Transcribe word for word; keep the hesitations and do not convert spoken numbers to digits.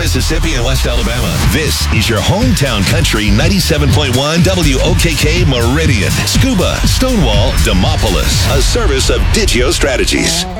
Mississippi, and West Alabama. This is your hometown country ninety-seven point one W O K K Meridian. Scuba, Stonewall, Demopolis. A service of Digio Strategies.